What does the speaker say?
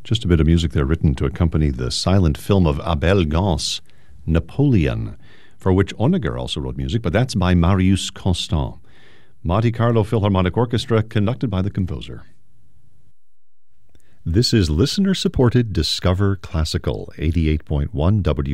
Just a bit of music there written to accompany the silent film of Abel Gance, Napoleon, for which Honegger also wrote music, but that's by Marius Constant. Monte Carlo Philharmonic Orchestra, conducted by the composer. This is listener-supported Discover Classical, 88.1 W.